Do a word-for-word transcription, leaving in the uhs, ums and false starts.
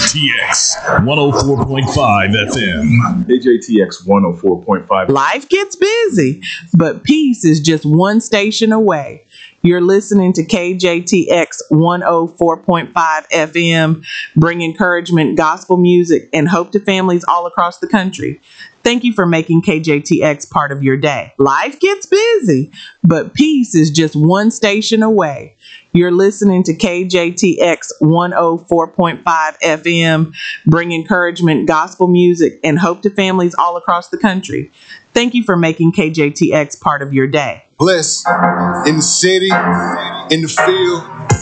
T X one oh four point five F M. K J T X one oh four point five. Life gets busy, but peace is just one station away. You're listening to K J T X one oh four point five F M, bring encouragement, gospel music, and hope to families all across the country. Thank you for making K J T X part of your day. Life gets busy, but peace is just one station away. You're listening to K J T X one oh four point five F M, bring encouragement, gospel music, and hope to families all across the country. Thank you for making K J T X part of your day. Bliss in the city, in the field.